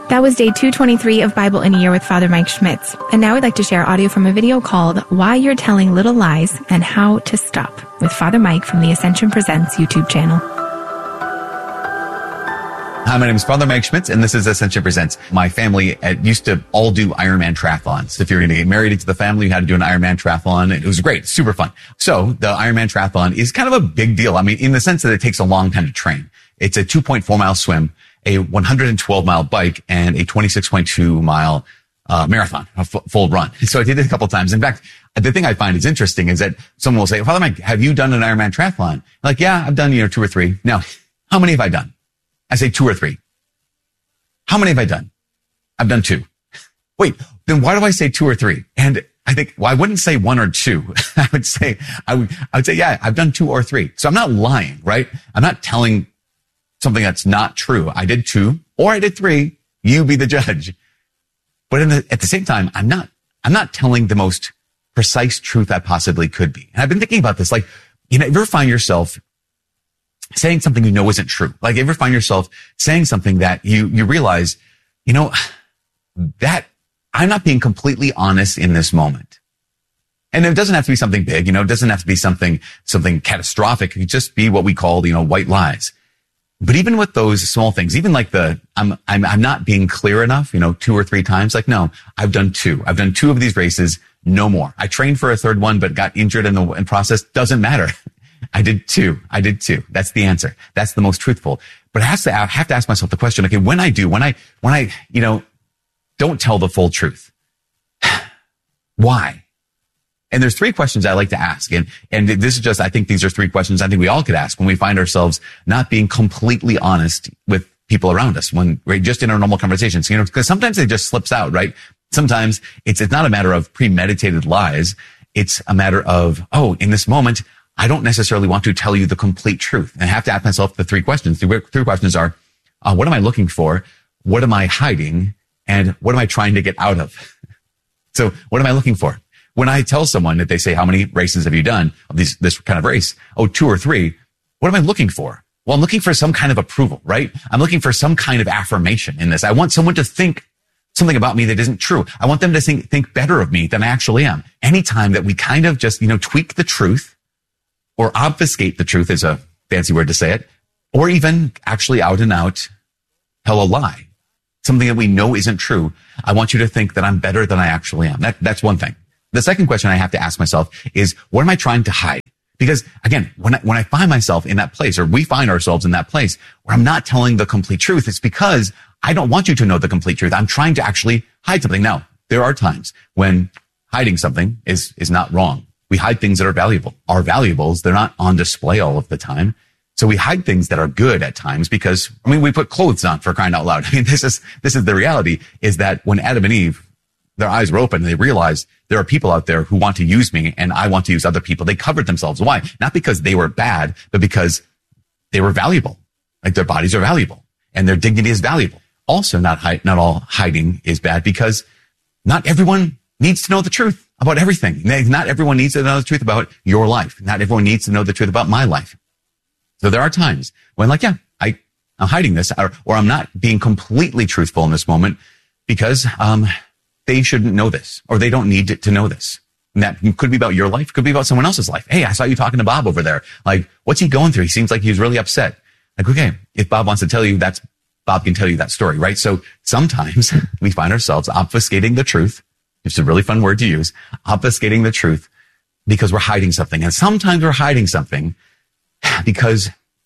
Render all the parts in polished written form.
That was day 223 of Bible in a Year with Father Mike Schmitz. And now I'd like to share audio from a video called Why You're Telling Little Lies and How to Stop with Father Mike from the Ascension Presents YouTube channel. Hi, my name is Father Mike Schmitz, and this is Ascension Presents. My family used to all do Ironman triathlons. If you're going to get married into the family, you had to do an Ironman triathlon. It was great, super fun. So the Ironman triathlon is kind of a big deal. I mean, in the sense that it takes a long time to train. It's a 2.4 mile swim, a 112 mile bike, and a 26.2 mile marathon, a full run. So I did it a couple of times. In fact, the thing I find is interesting is that someone will say, Father Mike, have you done an Ironman triathlon? I'm like, yeah, I've done, 2 or 3. Now, how many have I done? I say 2 or 3. How many have I done? I've done 2. Wait, then why do I say 2 or 3? And I think, well, I wouldn't say 1 or 2. I would say, yeah, I've done 2 or 3. So I'm not lying, right? I'm not telling something that's not true. I did 2 or I did 3. You be the judge. But at the same time, I'm not telling the most precise truth I possibly could be. And I've been thinking about this, like, you ever find yourself saying something you know isn't true? Like, ever find yourself saying something that you realize, that I'm not being completely honest in this moment. And it doesn't have to be something big, it doesn't have to be something catastrophic. It could just be what we call, white lies. But even with those small things, even like I'm not being clear enough, 2 or 3 times, like, no, I've done 2. I've done 2 of these races, no more. I trained for a third one, but got injured in the process. Doesn't matter. I did 2. That's the answer. That's the most truthful. But I have to ask myself the question, okay, when I don't tell the full truth, why? And there's 3 questions I like to ask. And this is just, I think these are 3 questions I think we all could ask when we find ourselves not being completely honest with people around us, when we're just in our normal conversations, because sometimes it just slips out, right? Sometimes it's not a matter of premeditated lies. It's a matter of, in this moment, I don't necessarily want to tell you the complete truth. And I have to ask myself the 3 questions. The 3 questions are, what am I looking for? What am I hiding? And what am I trying to get out of? So what am I looking for? When I tell someone that, they say, how many races have you done of this kind of race? 2 or 3. What am I looking for? Well, I'm looking for some kind of approval, right? I'm looking for some kind of affirmation in this. I want someone to think something about me that isn't true. I want them to think better of me than I actually am. Anytime that we kind of just, tweak the truth, or obfuscate the truth is a fancy word to say it, or even actually out and out tell a lie, something that we know isn't true, I want you to think that I'm better than I actually am. That's one thing. The second question I have to ask myself is, what am I trying to hide? Because again, when I find myself in that place, or we find ourselves in that place where I'm not telling the complete truth, it's because I don't want you to know the complete truth. I'm trying to actually hide something. Now, there are times when hiding something is not wrong. We hide things that are valuable. Our valuables, they're not on display all of the time. So we hide things that are good at times because, we put clothes on, for crying out loud. This is the reality, is that when Adam and Eve, their eyes were open, and they realized there are people out there who want to use me and I want to use other people. They covered themselves. Why? Not because they were bad, but because they were valuable. Like, their bodies are valuable and their dignity is valuable. Also, not all hiding is bad, because not everyone needs to know the truth about everything. Not everyone needs to know the truth about your life. Not everyone needs to know the truth about my life. So there are times when, like, I'm hiding this, or I'm not being completely truthful in this moment because, they shouldn't know this, or they don't need to know this. And that could be about your life, could be about someone else's life. Hey, I saw you talking to Bob over there. Like, what's he going through? He seems like he's really upset. Like, okay, if Bob wants to tell you, Bob can tell you that story, right? So sometimes we find ourselves obfuscating the truth. It's a really fun word to use, obfuscating the truth, because we're hiding something. And sometimes we're hiding something because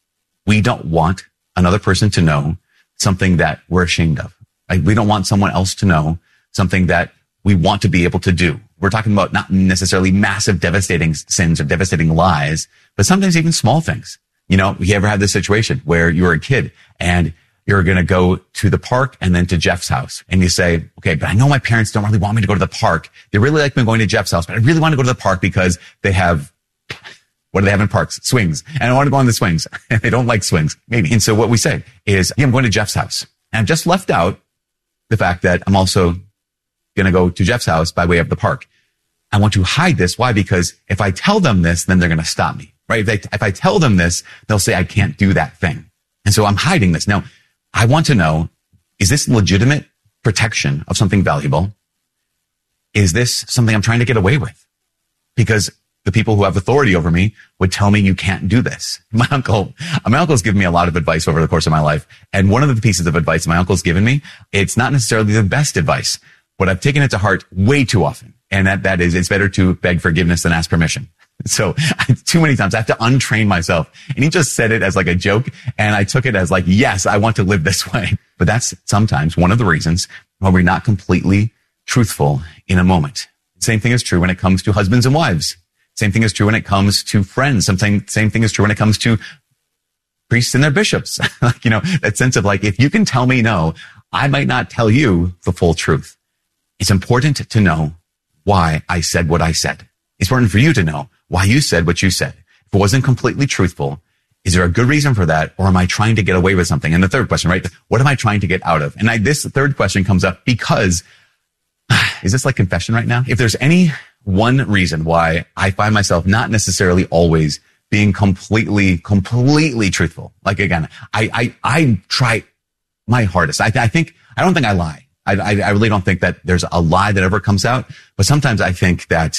we don't want another person to know something that we're ashamed of. Like, we don't want someone else to know something that we want to be able to do. We're talking about not necessarily massive, devastating sins or devastating lies, but sometimes even small things. You ever had this situation where you were a kid and you're going to go to the park and then to Jeff's house, and you say, okay, but I know my parents don't really want me to go to the park. They really like me going to Jeff's house, but I really want to go to the park because they have, what do they have in parks? Swings. And I want to go on the swings. And they don't like swings, maybe. And so what we say is, I'm going to Jeff's house. And I've just left out the fact that I'm also going to go to Jeff's house by way of the park. I want to hide this. Why? Because if I tell them this, then they're going to stop me, right? If I tell them this, they'll say I can't do that thing. And so I'm hiding this. Now, I want to know, is this legitimate protection of something valuable? Is this something I'm trying to get away with? Because the people who have authority over me would tell me you can't do this. My uncle's given me a lot of advice over the course of my life. And one of the pieces of advice my uncle's given me, it's not necessarily the best advice, but I've taken it to heart way too often. And that is, it's better to beg forgiveness than ask permission. So too many times I have to untrain myself. And he just said it as like a joke. And I took it as like, yes, I want to live this way. But that's sometimes one of the reasons why we're not completely truthful in a moment. Same thing is true when it comes to husbands and wives. Same thing is true when it comes to friends. Same thing is true when it comes to priests and their bishops. That sense of like, if you can tell me no, I might not tell you the full truth. It's important to know why I said what I said. It's important for you to know why you said what you said. If it wasn't completely truthful, is there a good reason for that? Or am I trying to get away with something? And the third question, right? What am I trying to get out of? And this third question comes up because, is this like confession right now? If there's any one reason why I find myself not necessarily always being completely truthful. Like again, I try my hardest. I don't think I lie. I really don't think that there's a lie that ever comes out, but sometimes I think that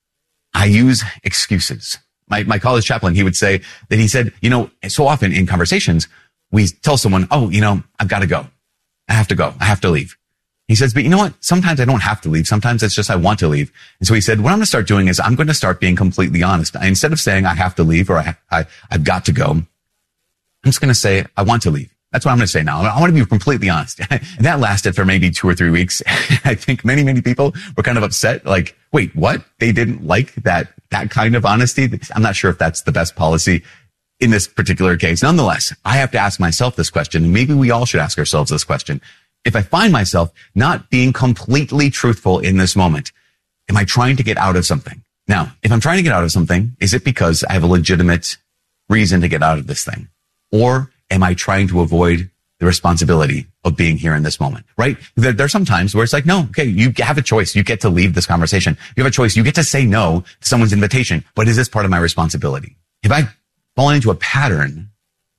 I use excuses. My college chaplain, he would say that he said, so often in conversations, we tell someone, I've got to go. I have to go. I have to leave. He says, but you know what? Sometimes I don't have to leave. Sometimes it's just I want to leave. And so he said, what I'm going to start doing is I'm going to start being completely honest. Instead of saying I have to leave or I've got to go, I'm just going to say I want to leave. That's what I'm going to say now. I want to be completely honest. And that lasted for maybe 2 or 3 weeks. I think many people were kind of upset. Like, wait, what? They didn't like that kind of honesty. I'm not sure if that's the best policy in this particular case. Nonetheless, I have to ask myself this question, and maybe we all should ask ourselves this question. If I find myself not being completely truthful in this moment, am I trying to get out of something? Now, if I'm trying to get out of something, is it because I have a legitimate reason to get out of this thing? Or am I trying to avoid the responsibility of being here in this moment, right? There's some times where it's like, no, okay, you have a choice. You get to leave this conversation. You have a choice. You get to say no to someone's invitation. But is this part of my responsibility? If I fall into a pattern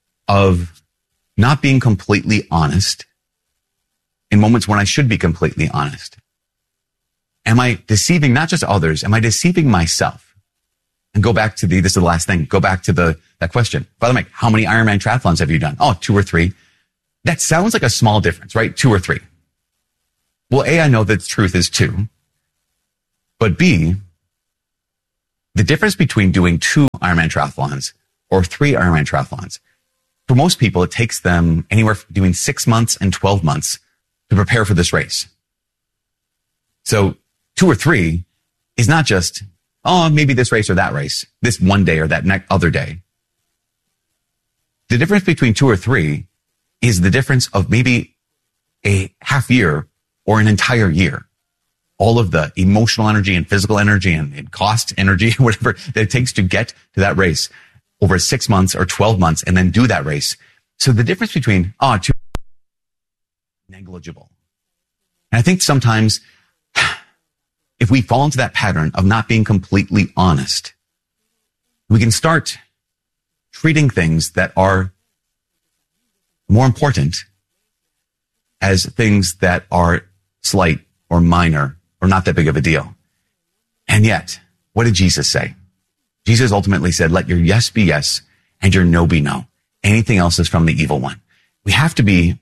of not being completely honest in moments when I should be completely honest, am I deceiving not just others? Am I deceiving myself? And go back to this is the last thing. Go back to that question. Father Mike, how many Ironman triathlons have you done? Oh, 2 or 3. That sounds like a small difference, right? 2 or 3. Well, A, I know that the truth is 2. But B, the difference between doing 2 Ironman triathlons or 3 Ironman triathlons, for most people, it takes them anywhere between 6 months and 12 months to prepare for this race. So 2 or 3 is not just, maybe this race or that race, this one day or that other day. The difference between 2 or 3 is the difference of maybe a half year or an entire year. All of the emotional energy and physical energy and cost energy, whatever that it takes to get to that race over 6 months or 12 months and then do that race. So the difference between, 2 negligible. And I think sometimes if we fall into that pattern of not being completely honest, we can start treating things that are more important as things that are slight or minor or not that big of a deal. And yet, what did Jesus say? Jesus ultimately said, let your yes be yes and your no be no. Anything else is from the evil one. We have to be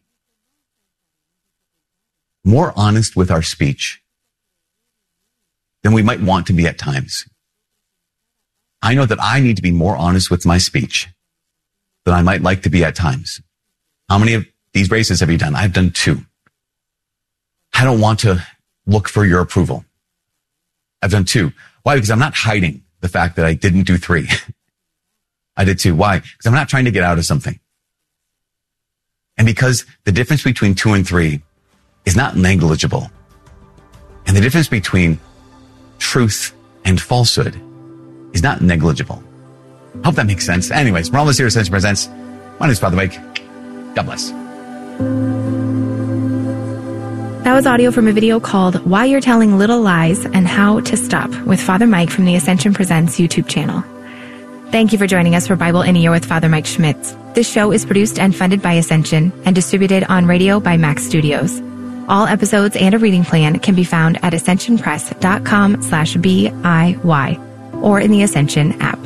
more honest with our speech than we might want to be at times. I know that I need to be more honest with my speech than I might like to be at times. How many of these races have you done? I've done 2. I don't want to look for your approval. I've done 2. Why? Because I'm not hiding the fact that I didn't do 3. I did 2. Why? Because I'm not trying to get out of something. And because the difference between 2 and 3 is not negligible. And the difference between truth and falsehood is not negligible. I hope that makes sense. Anyways, we're almost here. Ascension Presents. My name is Father Mike. God bless. That was audio from a video called Why You're Telling Little Lies and How to Stop with Father Mike from the Ascension Presents YouTube channel. Thank you for joining us for Bible in a Year with Father Mike Schmitz. This show is produced and funded by Ascension and distributed on radio by Max Studios. All episodes and a reading plan can be found at ascensionpress.com/BIY or in the Ascension app.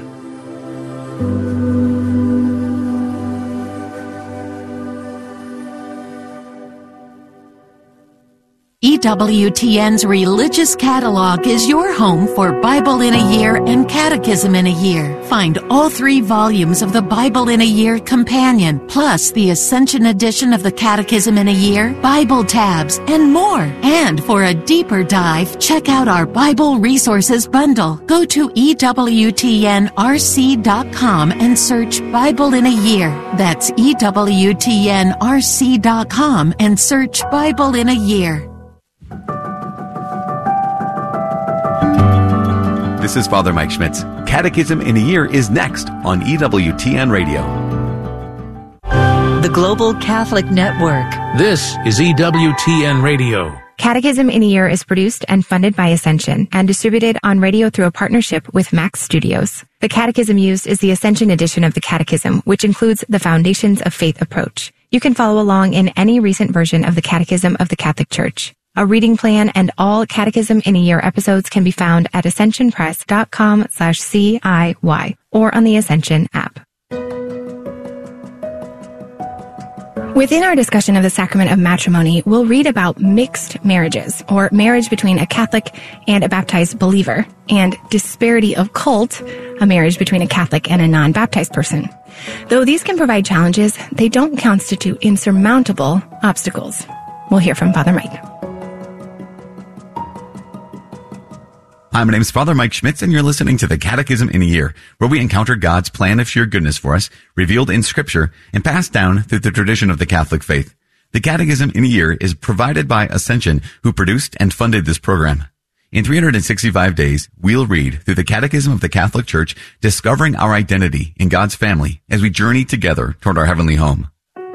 EWTN's Religious Catalog is your home for Bible in a Year and Catechism in a Year. Find all 3 volumes of the Bible in a Year Companion, plus the Ascension edition of the Catechism in a Year, Bible tabs, and more. And for a deeper dive, check out our Bible Resources Bundle. Go to EWTNRC.com and search Bible in a Year. That's EWTNRC.com and search Bible in a Year. This is Father Mike Schmitz. Catechism in a Year is next on EWTN Radio. The Global Catholic Network. This is EWTN Radio. Catechism in a Year is produced and funded by Ascension and distributed on radio through a partnership with Max Studios. The catechism used is the Ascension edition of the Catechism, which includes the Foundations of Faith approach. You can follow along in any recent version of the Catechism of the Catholic Church. A reading plan and all Catechism in a Year episodes can be found at ascensionpress.com/CIY or on the Ascension app. Within our discussion of the sacrament of matrimony, we'll read about mixed marriages, or marriage between a Catholic and a baptized believer, and disparity of cult, a marriage between a Catholic and a non-baptized person. Though these can provide challenges, they don't constitute insurmountable obstacles. We'll hear from Father Mike. Hi, my name is Father Mike Schmitz, and you're listening to the Catechism in a Year, where we encounter God's plan of sheer goodness for us, revealed in Scripture, and passed down through the tradition of the Catholic faith. The Catechism in a Year is provided by Ascension, who produced and funded this program. In 365 days, we'll read through the Catechism of the Catholic Church, discovering our identity in God's family as we journey together toward our heavenly home.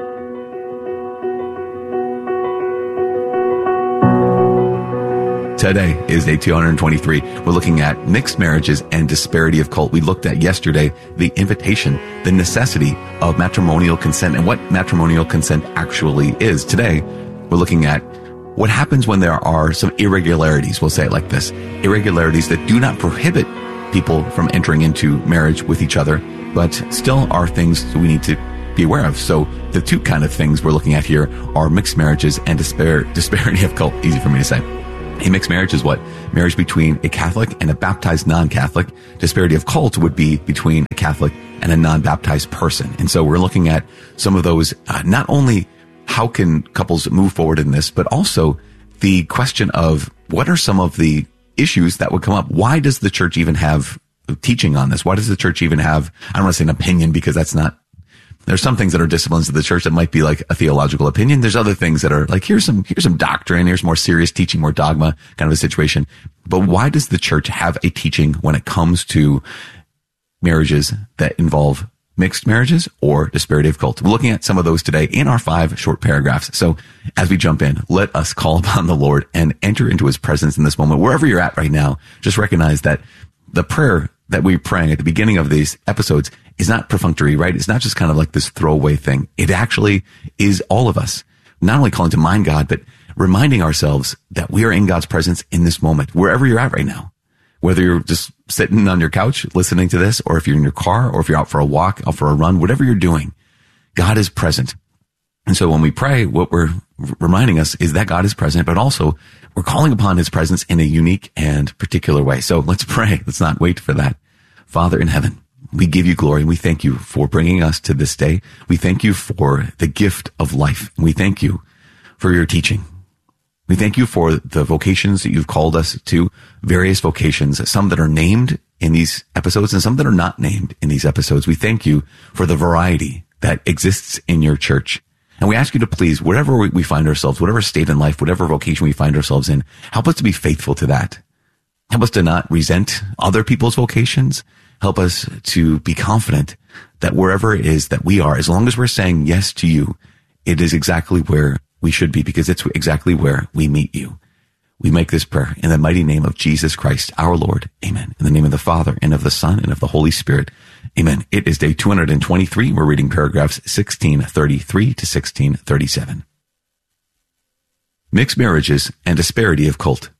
Today is day 223. We're looking at mixed marriages and disparity of cult. We looked at yesterday the invitation, the necessity of matrimonial consent and what matrimonial consent actually is. Today, we're looking at what happens when there are some irregularities. We'll say it like this. Irregularities that do not prohibit people from entering into marriage with each other, but still are things that we need to be aware of. So the two kind of things we're looking at here are mixed marriages and disparity of cult. Easy for me to say. A mixed marriage is what? Marriage between a Catholic and a baptized non-Catholic. Disparity of cult would be between a Catholic and a non-baptized person. And so we're looking at some of those, not only how can couples move forward in this, but also the question of what are some of the issues that would come up? Why does the church even have teaching on this? Why does the church even have, I don't want to say an opinion, because that's not, there's some things that are disciplines of the church that might be like a theological opinion. There's other things that are like, here's some doctrine, here's more serious teaching, more dogma kind of a situation. But why does the church have a teaching when it comes to marriages that involve mixed marriages or disparity of cult? We're looking at some of those today in our 5 short paragraphs. So as we jump in, let us call upon the Lord and enter into his presence in this moment. Wherever you're at right now, just recognize that the prayer that we're praying at the beginning of these episodes is not perfunctory, right? It's not just kind of like this throwaway thing. It actually is all of us, not only calling to mind God, but reminding ourselves that we are in God's presence in this moment, wherever you're at right now. Whether you're just sitting on your couch listening to this, or if you're in your car, or if you're out for a walk, out for a run, whatever you're doing, God is present. And so when we pray, what we're reminding us is that God is present, but also we're calling upon his presence in a unique and particular way. So let's pray. Let's not wait for that. Father in heaven, we give you glory and we thank you for bringing us to this day. We thank you for the gift of life. And we thank you for your teaching. We thank you for the vocations that you've called us to, various vocations, some that are named in these episodes and some that are not named in these episodes. We thank you for the variety that exists in your church. And we ask you to please, wherever we find ourselves, whatever state in life, whatever vocation we find ourselves in, help us to be faithful to that. Help us to not resent other people's vocations. Help us to be confident that wherever it is that we are, as long as we're saying yes to you, it is exactly where we should be, because it's exactly where we meet you. We make this prayer in the mighty name of Jesus Christ, our Lord. Amen. In the name of the Father, and of the Son, and of the Holy Spirit. Amen. It is day 223. We're reading paragraphs 1633 to 1637. Mixed marriages and disparity of cult.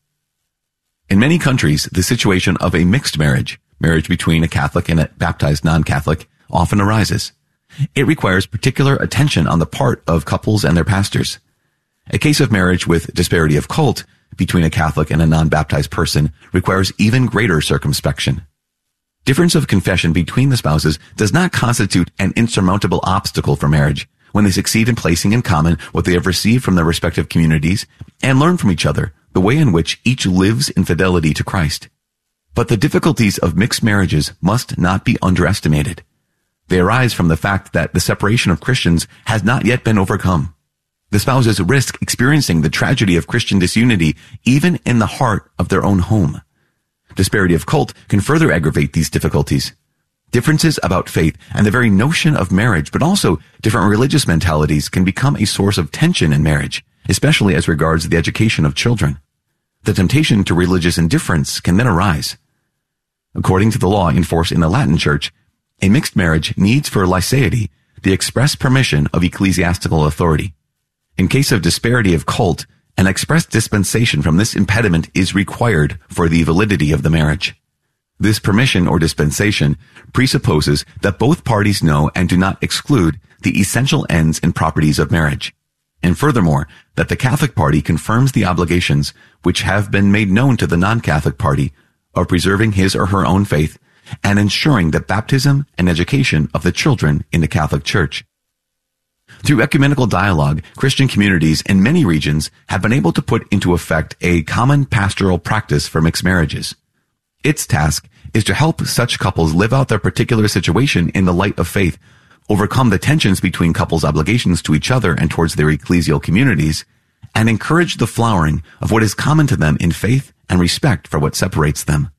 In many countries, the situation of a mixed marriage between a Catholic and a baptized non-Catholic, often arises. It requires particular attention on the part of couples and their pastors. A case of marriage with disparity of cult between a Catholic and a non-baptized person requires even greater circumspection. Difference of confession between the spouses does not constitute an insurmountable obstacle for marriage when they succeed in placing in common what they have received from their respective communities and learn from each other the way in which each lives in fidelity to Christ. But the difficulties of mixed marriages must not be underestimated. They arise from the fact that the separation of Christians has not yet been overcome. The spouses risk experiencing the tragedy of Christian disunity even in the heart of their own home. Disparity of cult can further aggravate these difficulties. Differences about faith and the very notion of marriage, but also different religious mentalities, can become a source of tension in marriage, especially as regards the education of children. The temptation to religious indifference can then arise. According to the law in force in the Latin Church, a mixed marriage needs for liceity the express permission of ecclesiastical authority. In case of disparity of cult, an express dispensation from this impediment is required for the validity of the marriage. This permission or dispensation presupposes that both parties know and do not exclude the essential ends and properties of marriage, and furthermore, that the Catholic party confirms the obligations which have been made known to the non-Catholic party of preserving his or her own faith and ensuring the baptism and education of the children in the Catholic Church. Through ecumenical dialogue, Christian communities in many regions have been able to put into effect a common pastoral practice for mixed marriages. Its task is to help such couples live out their particular situation in the light of faith, overcome the tensions between couples' obligations to each other and towards their ecclesial communities, and encourage the flowering of what is common to them in faith and respect for what separates them.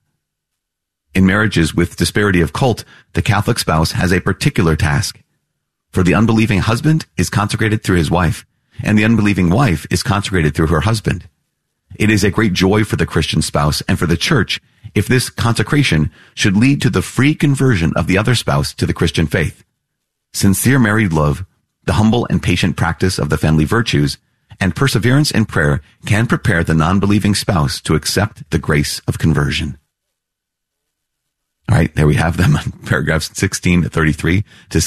In marriages with disparity of cult, the Catholic spouse has a particular task. For the unbelieving husband is consecrated through his wife, and the unbelieving wife is consecrated through her husband. It is a great joy for the Christian spouse and for the church if this consecration should lead to the free conversion of the other spouse to the Christian faith. Sincere married love, the humble and patient practice of the family virtues, and perseverance in prayer can prepare the non-believing spouse to accept the grace of conversion. All right, there we have them, paragraphs 1633 to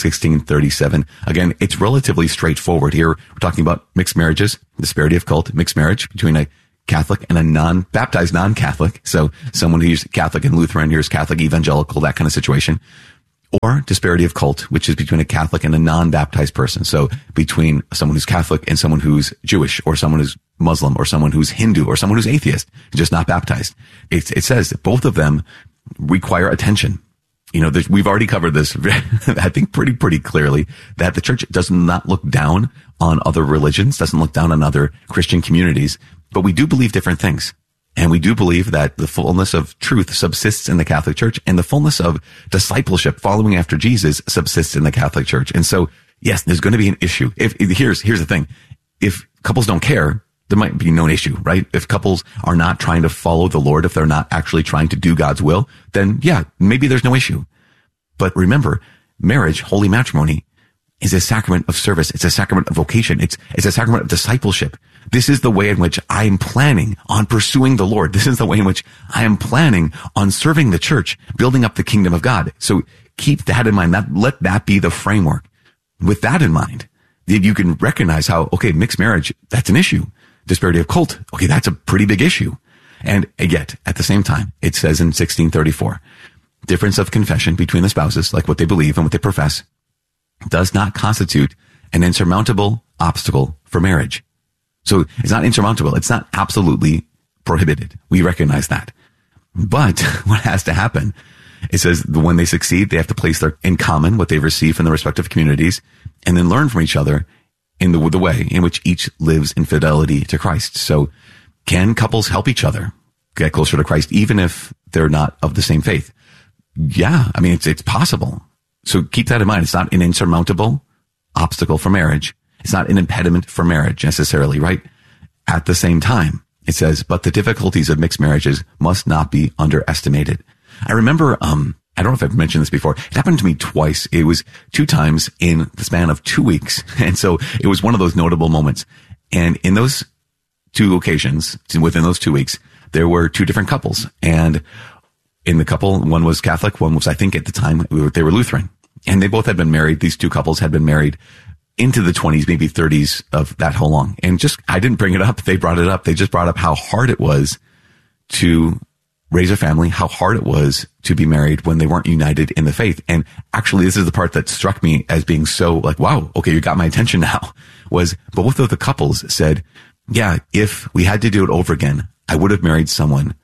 1637. Again, it's relatively straightforward here. We're talking about mixed marriages, disparity of cult, mixed marriage between a Catholic and a non-baptized non-Catholic. So someone who's Catholic and Lutheran, here's Catholic evangelical, that kind of situation. Or disparity of cult, which is between a Catholic and a non-baptized person. So between someone who's Catholic and someone who's Jewish, or someone who's Muslim, or someone who's Hindu, or someone who's atheist, just not baptized. It says that both of them require attention. You know, we've already covered this, I think pretty clearly, that the church does not look down on other religions, doesn't look down on other Christian communities, but we do believe different things. And we do believe that the fullness of truth subsists in the Catholic Church, and the fullness of discipleship following after Jesus subsists in the Catholic Church. And so, yes, there's going to be an issue. Here's the thing. If couples don't care, there might be no issue, right? If couples are not trying to follow the Lord, if they're not actually trying to do God's will, then yeah, maybe there's no issue. But remember, marriage, holy matrimony, is a sacrament of service. It's a sacrament of vocation. It's a sacrament of discipleship. This is the way in which I am planning on pursuing the Lord. This is the way in which I am planning on serving the church, building up the kingdom of God. So keep that in mind. Let that be the framework. With that in mind, you can recognize how, okay, mixed marriage, that's an issue. Disparity of cult, okay, that's a pretty big issue. And yet, at the same time, it says in 1634, difference of confession between the spouses, like what they believe and what they profess, does not constitute an insurmountable obstacle for marriage. So it's not insurmountable. It's not absolutely prohibited. We recognize that. But what has to happen? It says when they succeed, they have to place in common what they've received from their respective communities and then learn from each other in the way in which each lives in fidelity to Christ. So can couples help each other get closer to Christ, even if they're not of the same faith? Yeah. I mean, it's possible. So keep that in mind. It's not an insurmountable obstacle for marriage. It's not an impediment for marriage necessarily, right? At the same time, it says, but the difficulties of mixed marriages must not be underestimated. I remember, I don't know if I've mentioned this before. It happened to me twice. It was 2 times in the span of 2 weeks. And so it was one of those notable moments. And in those two occasions within those 2 weeks, there were two different couples. And in the couple, one was Catholic, one was, I think at the time, they were Lutheran. And they both had been married. These two couples had been married into the 20s, maybe 30s of that whole long. And just, I didn't bring it up. They brought it up. They just brought up how hard it was to raise a family, how hard it was to be married when they weren't united in the faith. And actually, this is the part that struck me as being so like, wow, okay, you got my attention now, was both of the couples said, yeah, if we had to do it over again, I would have married someone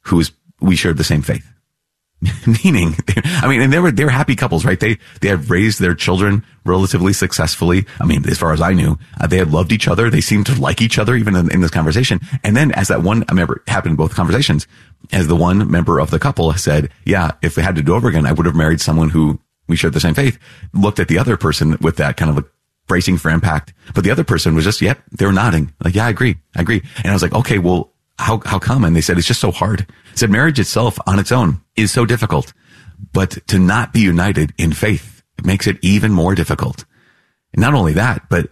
we shared the same faith. Meaning, I mean, and they were happy couples, right? They have raised their children relatively successfully. I mean, as far as I knew, they had loved each other. They seemed to like each other even in this conversation. And then as that one, I remember it happened in both conversations, as the one member of the couple said, yeah, if we had to do over again, I would have married someone who we shared the same faith, looked at the other person with that kind of a bracing for impact. But the other person was just, yep, they were nodding. Like, yeah, I agree. And I was like, okay, well, how come? And they said, it's just so hard. They said marriage itself on its own is so difficult, but to not be united in faith, it makes it even more difficult. And not only that, but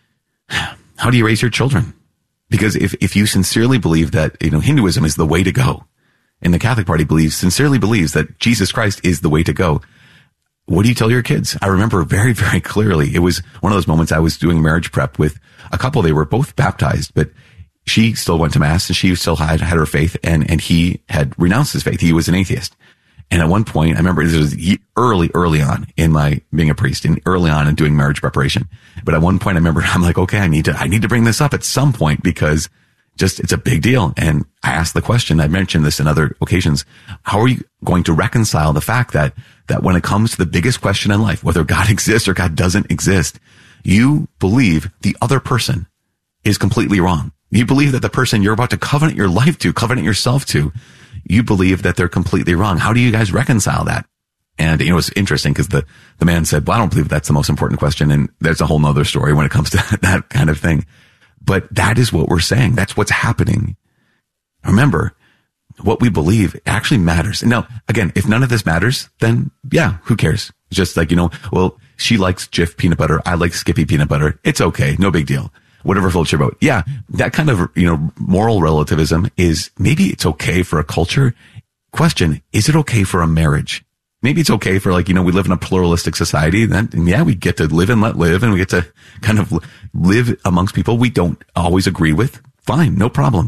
how do you raise your children? Because if you sincerely believe that, Hinduism is the way to go, and the Catholic Party sincerely believes that Jesus Christ is the way to go, what do you tell your kids? I remember very, very clearly. It was one of those moments I was doing marriage prep with a couple. They were both baptized, but she still went to mass and she still had her faith, and he had renounced his faith. He was an atheist. And at one point, I remember this was early on in my being a priest and early on in doing marriage preparation. But at one point I remember I'm like, okay, I need to bring this up at some point because it's a big deal. And I asked the question, I mentioned this in other occasions, how are you going to reconcile the fact that when it comes to the biggest question in life, whether God exists or God doesn't exist, you believe the other person is completely wrong. You believe that the person you're about to covenant your life to, covenant yourself to, you believe that they're completely wrong. How do you guys reconcile that? And, it's interesting because the man said, well, I don't believe that's the most important question. And there's a whole nother story when it comes to that kind of thing. But that is what we're saying. That's what's happening. Remember, what we believe actually matters. Now, again, if none of this matters, then yeah, who cares? Just like, well, she likes Jif peanut butter. I like Skippy peanut butter. It's okay. No big deal. Whatever floats your boat. Yeah. That kind of, moral relativism is maybe it's okay for a culture. Question, is it okay for a marriage? Maybe it's okay for we live in a pluralistic society. Then, yeah, we get to live and let live, and we get to kind of live amongst people we don't always agree with. Fine. No problem.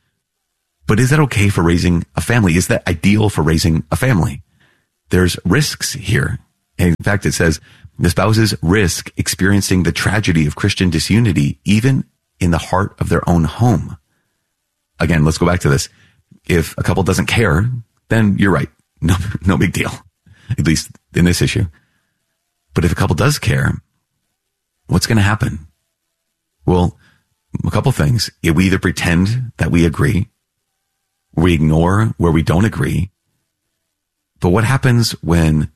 But is that okay for raising a family? Is that ideal for raising a family? There's risks here. And in fact, it says the spouses risk experiencing the tragedy of Christian disunity even in the heart of their own home. Again, let's go back to this. If a couple doesn't care, then you're right. No big deal, at least in this issue. But if a couple does care, what's going to happen? Well, a couple things. We either pretend that we agree, we ignore where we don't agree. But what happens when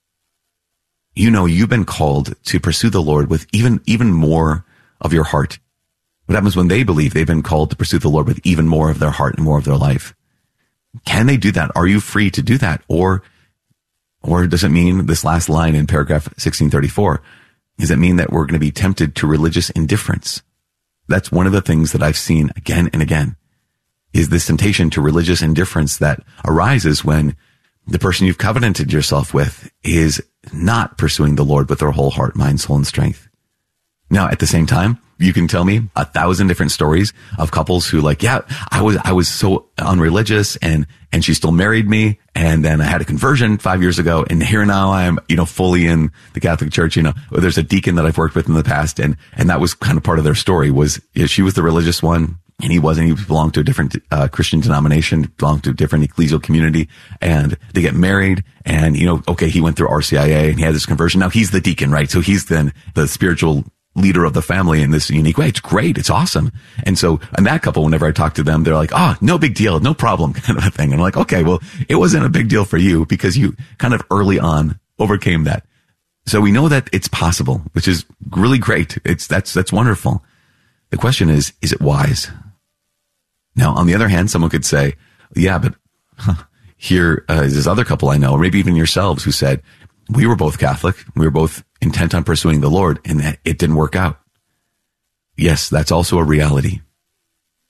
you've been called to pursue the Lord with even more of your heart? What happens when they believe they've been called to pursue the Lord with even more of their heart and more of their life? Can they do that? Are you free to do that? Or does it mean this last line in paragraph 1634? Does it mean that we're going to be tempted to religious indifference? That's one of the things that I've seen again and again, is this temptation to religious indifference that arises when the person you've covenanted yourself with is not pursuing the Lord with their whole heart, mind, soul, and strength. Now, at the same time, you can tell me 1,000 different stories of couples who I was so unreligious and she still married me. And then I had a conversion 5 years ago. And here now I am, fully in the Catholic Church. There's a deacon that I've worked with in the past. And that was kind of part of their story was she was the religious one and he wasn't. He belonged to a different Christian denomination, belonged to a different ecclesial community. And they get married and, he went through RCIA and he had this conversion. Now he's the deacon, right? So he's then the spiritual leader of the family in this unique way. It's great. It's awesome. And that couple, whenever I talk to them, they're like, oh, no big deal. No problem kind of a thing. And I'm like, okay, well, it wasn't a big deal for you because you kind of early on overcame that. So we know that it's possible, which is really great. That's wonderful. The question is it wise? Now, on the other hand, someone could say, yeah, but here is this other couple I know, or maybe even yourselves who said, we were both Catholic. We were both intent on pursuing the Lord and that it didn't work out. Yes, that's also a reality.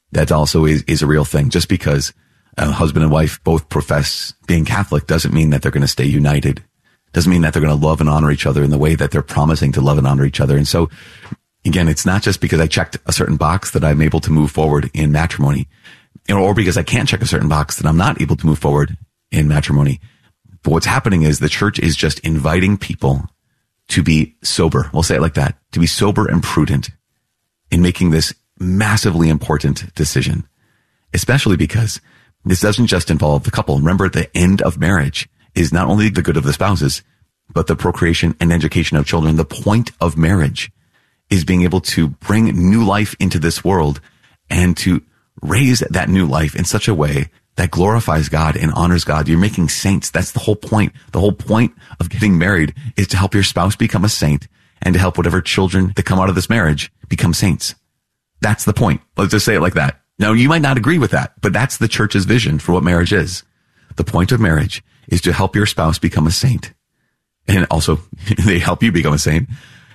That also is a real thing. Just because a husband and wife both profess being Catholic doesn't mean that they're going to stay united. Doesn't mean that they're going to love and honor each other in the way that they're promising to love and honor each other. And so, again, it's not just because I checked a certain box that I'm able to move forward in matrimony, or because I can't check a certain box that I'm not able to move forward in matrimony. But what's happening is the church is just inviting people to be sober. We'll say it like that, to be sober and prudent in making this massively important decision, especially because this doesn't just involve the couple. Remember, the end of marriage is not only the good of the spouses, but the procreation and education of children. The point of marriage is being able to bring new life into this world and to raise that new life in such a way that glorifies God and honors God. You're making saints. That's the whole point. The whole point of getting married is to help your spouse become a saint and to help whatever children that come out of this marriage become saints. That's the point. Let's just say it like that. Now, you might not agree with that, but that's the church's vision for what marriage is. The point of marriage is to help your spouse become a saint. And also, they help you become a saint.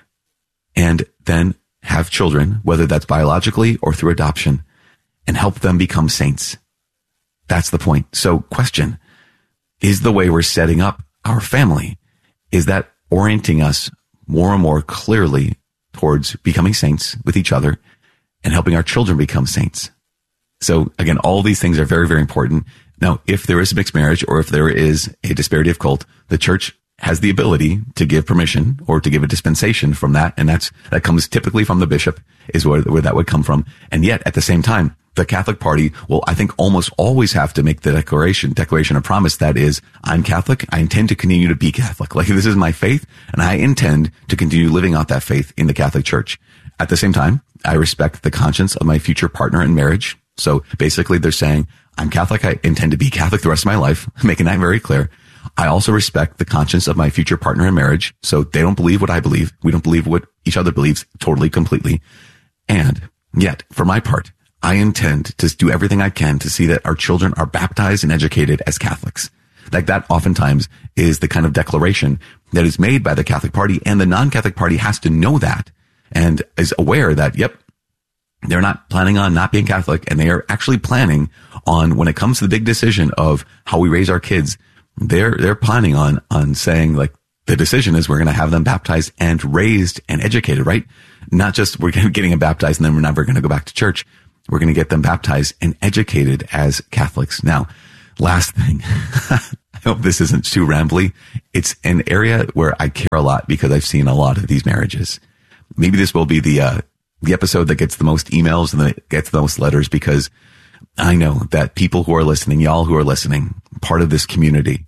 And then have children, whether that's biologically or through adoption, and help them become saints. That's the point. So, question, is the way we're setting up our family, is that orienting us more and more clearly towards becoming saints with each other and helping our children become saints? So again, all these things are very, very important. Now, if there is a mixed marriage or if there is a disparity of cult, the church has the ability to give permission or to give a dispensation from that. And that comes typically from the bishop, is where that would come from. And yet at the same time, the Catholic Party will, I think, almost always have to make the declaration of promise that is, I'm Catholic. I intend to continue to be Catholic. Like, this is my faith, and I intend to continue living out that faith in the Catholic Church. At the same time, I respect the conscience of my future partner in marriage. So basically, they're saying, I'm Catholic. I intend to be Catholic the rest of my life, making that very clear. I also respect the conscience of my future partner in marriage. So they don't believe what I believe. We don't believe what each other believes totally, completely. And yet, for my part, I intend to do everything I can to see that our children are baptized and educated as Catholics. Like, that oftentimes is the kind of declaration that is made by the Catholic Party, and the non-Catholic Party has to know that and is aware that, yep, they're not planning on not being Catholic, and they are actually planning on, when it comes to the big decision of how we raise our kids, they're planning on saying, like, the decision is we're going to have them baptized and raised and educated, right? Not just we're getting them baptized and then we're never going to go back to church. We're going to get them baptized and educated as Catholics. Now, last thing, I hope this isn't too rambly. It's an area where I care a lot because I've seen a lot of these marriages. Maybe this will be the episode that gets the most emails and that gets the most letters, because I know that people who are listening, y'all who are listening, part of this community,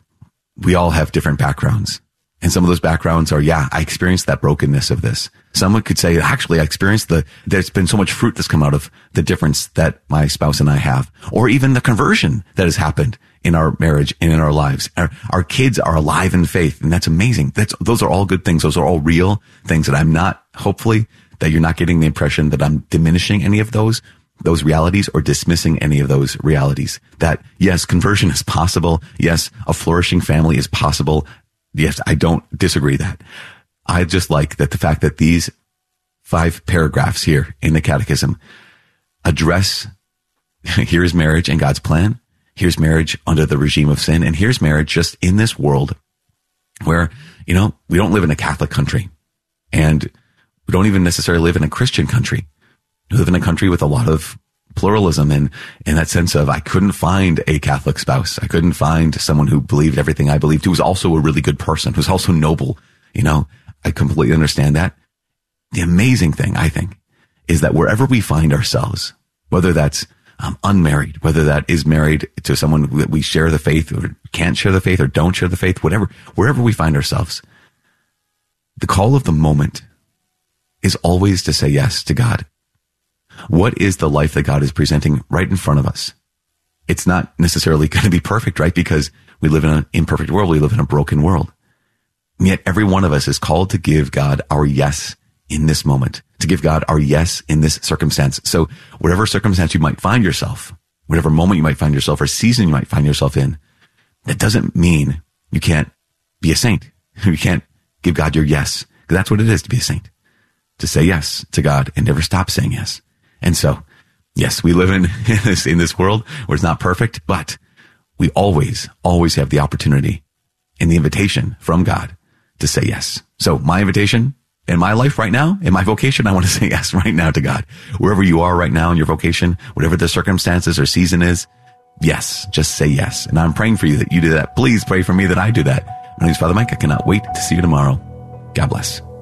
we all have different backgrounds. And some of those backgrounds are, yeah, I experienced that brokenness of this. Someone could say, actually, I experienced there's been so much fruit that's come out of the difference that my spouse and I have, or even the conversion that has happened in our marriage and in our lives. Our kids are alive in faith, and that's amazing. Those are all good things. Those are all real things, that I'm not, hopefully, that you're not getting the impression that I'm diminishing any of those realities or dismissing any of those realities. That, yes, conversion is possible. Yes, a flourishing family is possible. Yes, I don't disagree that. I just like that the fact that these 5 paragraphs here in the Catechism address, here is marriage and God's plan. Here's marriage under the regime of sin. And here's marriage just in this world where, we don't live in a Catholic country, and we don't even necessarily live in a Christian country. We live in a country with a lot of pluralism, and in that sense of, I couldn't find a Catholic spouse. I couldn't find someone who believed everything I believed, who was also a really good person, who's also noble. I completely understand that. The amazing thing, I think, is that wherever we find ourselves, whether that's unmarried, whether that is married to someone that we share the faith or can't share the faith or don't share the faith, wherever we find ourselves, the call of the moment is always to say yes to God. What is the life that God is presenting right in front of us? It's not necessarily going to be perfect, right? Because we live in an imperfect world. We live in a broken world. And yet every one of us is called to give God our yes in this moment, to give God our yes in this circumstance. So whatever circumstance you might find yourself, whatever moment you might find yourself or season you might find yourself in, that doesn't mean you can't be a saint. You can't give God your yes, because that's what it is to be a saint, to say yes to God and never stop saying yes. And so Yes, we live in this world where it's not perfect, but we always have the opportunity and the invitation from God to say yes. So my invitation in my life right now, in my vocation, I want to say yes right now to God. Wherever you are right now in your vocation, whatever the circumstances or season is, yes, just say yes. And I'm praying for you that you do that. Please pray for me that I do that. My name is Father Mike. I cannot wait to see you tomorrow. God bless.